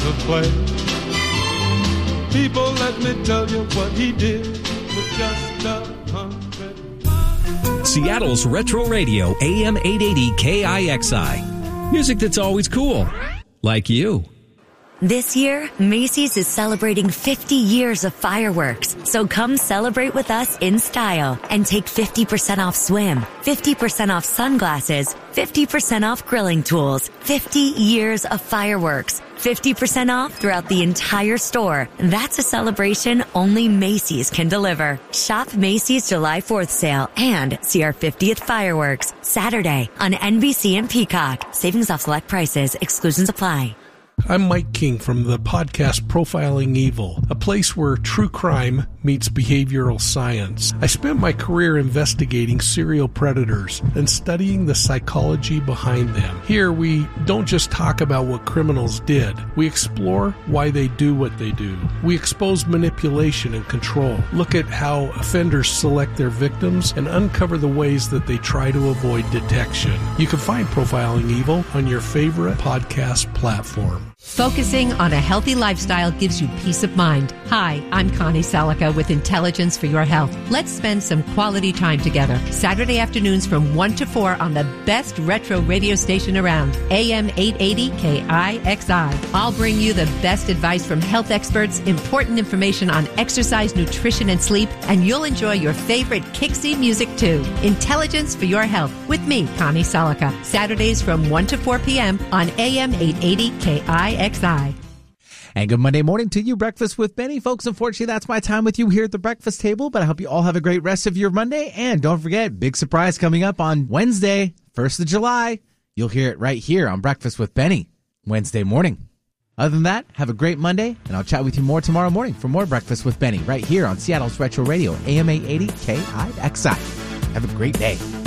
to play. People, let me tell you what he did with just 100 miles. Seattle's Retro Radio, AM 880 KIXI. Music that's always cool. Like you. This year, Macy's is celebrating 50 years of fireworks. So come celebrate with us in style and take 50% off swim, 50% off sunglasses, 50% off grilling tools, 50 years of fireworks, 50% off throughout the entire store. That's a celebration only Macy's can deliver. Shop Macy's July 4th sale and see our 50th fireworks Saturday on NBC and Peacock. Savings off select prices. Exclusions apply. I'm Mike King from the podcast Profiling Evil, a place where true crime meets behavioral science. I spent my career investigating serial predators and studying the psychology behind them. Here, we don't just talk about what criminals did. We explore why they do what they do. We expose manipulation and control, look at how offenders select their victims, and uncover the ways that they try to avoid detection. You can find Profiling Evil on your favorite podcast platform. Focusing on a healthy lifestyle gives you peace of mind. Hi, I'm Connie Salica with Intelligence for Your Health. Let's spend some quality time together. Saturday afternoons from 1 to 4 on the best retro radio station around, AM 880 KIXI. I'll bring you the best advice from health experts, important information on exercise, nutrition, and sleep, and you'll enjoy your favorite Kixie music too. Intelligence for Your Health with me, Connie Salica. Saturdays from 1 to 4 p.m. on AM 880 KIXI. And good Monday morning to you, Breakfast with Benny. Folks, unfortunately, that's my time with you here at the breakfast table, but I hope you all have a great rest of your Monday. And don't forget, big surprise coming up on Wednesday, 1st of July. You'll hear it right here on Breakfast with Benny, Wednesday morning. Other than that, have a great Monday, and I'll chat with you more tomorrow morning for more Breakfast with Benny right here on Seattle's Retro Radio, AM 880 KIXI. Have a great day.